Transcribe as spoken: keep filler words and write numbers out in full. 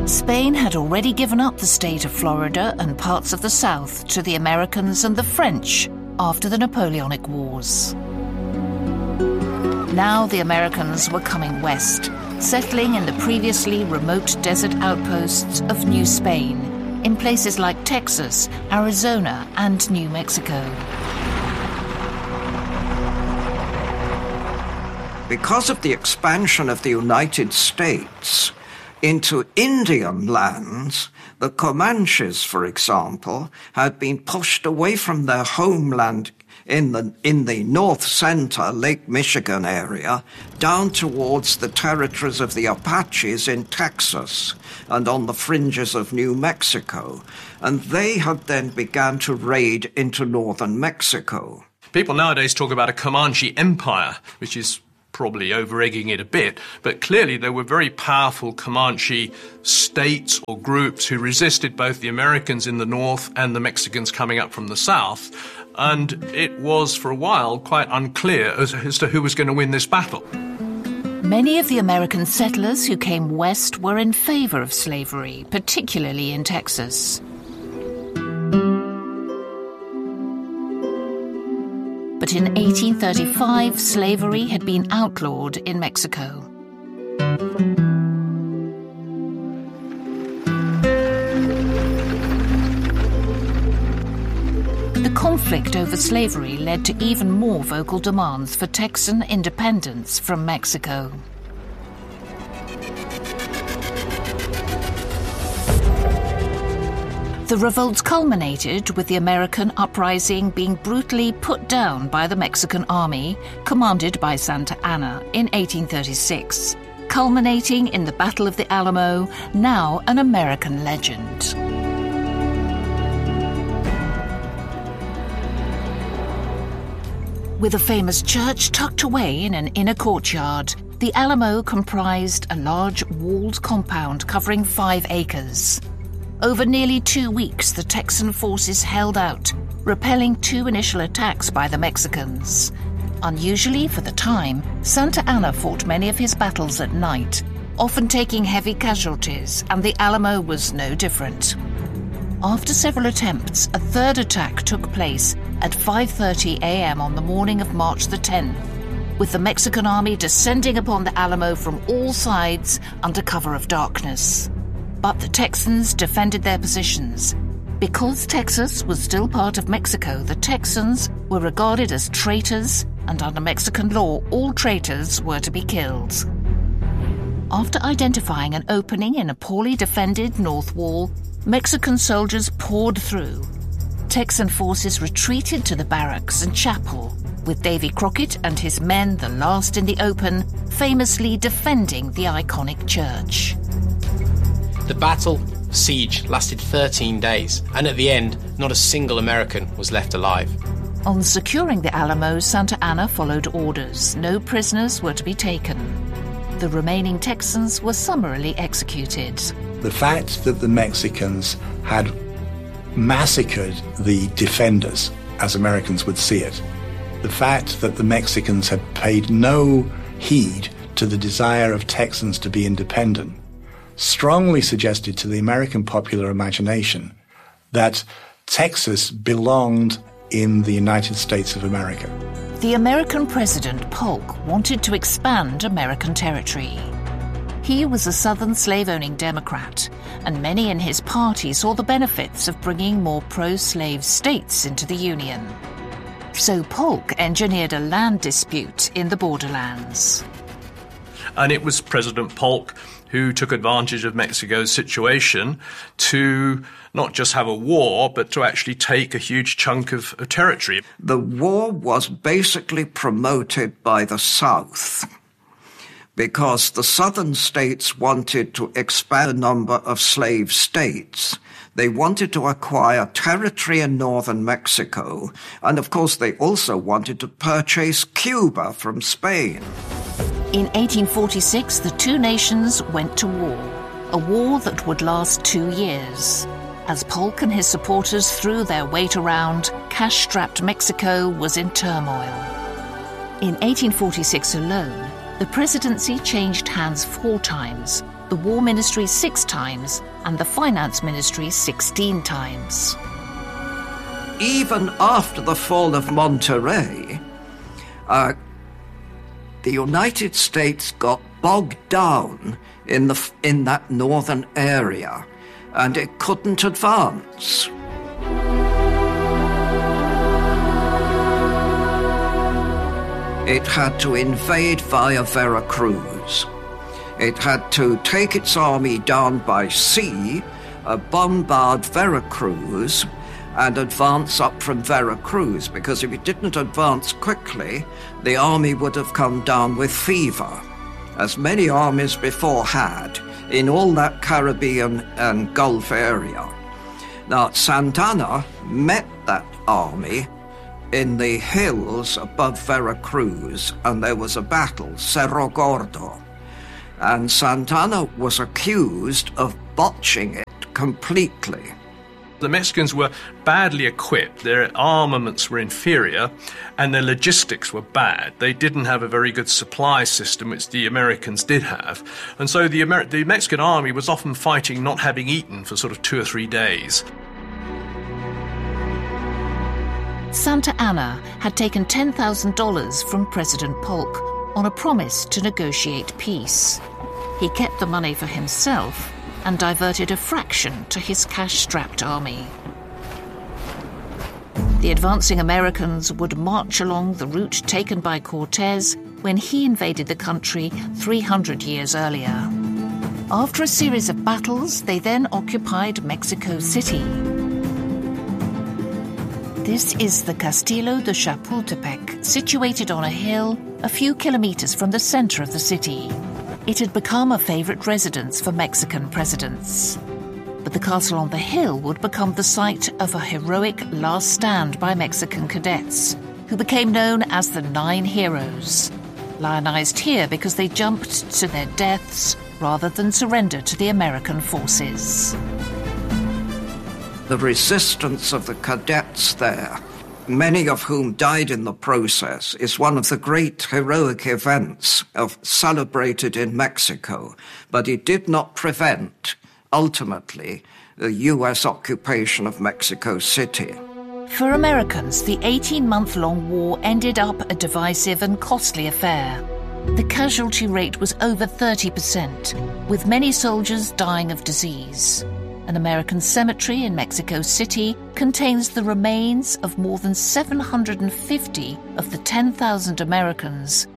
Spain had already given up the state of Florida and parts of the South to the Americans and the French after the Napoleonic Wars. Now the Americans were coming west, settling in the previously remote desert outposts of New Spain, in places like Texas, Arizona, and New Mexico. Because of the expansion of the United States into Indian lands, the Comanches, for example, had been pushed away from their homeland in the, in the north center, Lake Michigan area, down towards the territories of the Apaches in Texas and on the fringes of New Mexico. And they had then begun to raid into northern Mexico. People nowadays talk about a Comanche empire, which is probably over-egging it a bit, but clearly there were very powerful Comanche states or groups who resisted both the Americans in the north and the Mexicans coming up from the south, and it was for a while quite unclear as, as to who was going to win this battle. Many of the American settlers who came west were in favor of slavery, particularly in Texas. But in eighteen thirty-five, slavery had been outlawed in Mexico. The conflict over slavery led to even more vocal demands for Texan independence from Mexico. The revolts culminated with the American uprising being brutally put down by the Mexican army, commanded by Santa Anna, in eighteen thirty-six, culminating in the Battle of the Alamo, now an American legend. With a famous church tucked away in an inner courtyard, the Alamo comprised a large walled compound covering five acres. Over nearly two weeks, the Texan forces held out, repelling two initial attacks by the Mexicans. Unusually for the time, Santa Anna fought many of his battles at night, often taking heavy casualties, and the Alamo was no different. After several attempts, a third attack took place at five thirty a m on the morning of March the tenth, with the Mexican army descending upon the Alamo from all sides under cover of darkness. But the Texans defended their positions. Because Texas was still part of Mexico, the Texans were regarded as traitors, and under Mexican law, all traitors were to be killed. After identifying an opening in a poorly defended north wall, Mexican soldiers poured through. Texan forces retreated to the barracks and chapel, with Davy Crockett and his men the last in the open, famously defending the iconic church. The battle, siege, lasted thirteen days, and at the end, not a single American was left alive. On securing the Alamo, Santa Anna followed orders. No prisoners were to be taken. The remaining Texans were summarily executed. The fact that the Mexicans had massacred the defenders, as Americans would see it, the fact that the Mexicans had paid no heed to the desire of Texans to be independent, strongly suggested to the American popular imagination that Texas belonged in the United States of America. The American President Polk wanted to expand American territory. He was a Southern slave-owning Democrat, and many in his party saw the benefits of bringing more pro-slave states into the Union. So Polk engineered a land dispute in the borderlands. And it was President Polk who took advantage of Mexico's situation to not just have a war, but to actually take a huge chunk of, of territory. The war was basically promoted by the South because the southern states wanted to expand the number of slave states. They wanted to acquire territory in northern Mexico, and of course they also wanted to purchase Cuba from Spain. In eighteen forty-six, the two nations went to war, a war that would last two years. As Polk and his supporters threw their weight around, cash-strapped Mexico was in turmoil. In eighteen forty-six alone, the presidency changed hands four times, the War Ministry six times, and the Finance Ministry sixteen times. Even after the fall of Monterrey, uh, the United States got bogged down in, the, in that northern area, and it couldn't advance. It had to invade via Veracruz. It had to take its army down by sea, uh, bombard Veracruz, and advance up from Veracruz, because if it didn't advance quickly, the army would have come down with fever, as many armies before had in all that Caribbean and Gulf area. Now, Santa Anna met that army in the hills above Veracruz, and there was a battle, Cerro Gordo, and Santa Anna was accused of botching it completely. The Mexicans were badly equipped, their armaments were inferior, and their logistics were bad. They didn't have a very good supply system, which the Americans did have. And so the, Amer- the Mexican army was often fighting not having eaten for sort of two or three days. Santa Anna had taken ten thousand dollars from President Polk on a promise to negotiate peace. He kept the money for himself and diverted a fraction to his cash-strapped army. The advancing Americans would march along the route taken by Cortés when he invaded the country three hundred years earlier. After a series of battles, they then occupied Mexico City. This is the Castillo de Chapultepec, situated on a hill a few kilometers from the center of the city. It had become a favorite residence for Mexican presidents. But the castle on the hill would become the site of a heroic last stand by Mexican cadets, who became known as the Nine Heroes, lionized here because they jumped to their deaths rather than surrender to the American forces. The resistance of the cadets there, many of whom died in the process, is one of the great heroic events of, celebrated in Mexico, but it did not prevent, ultimately, the U S occupation of Mexico City. For Americans, the eighteen-month-long war ended up a divisive and costly affair. The casualty rate was over thirty percent, with many soldiers dying of disease. An American cemetery in Mexico City contains the remains of more than seven hundred fifty of the ten thousand Americans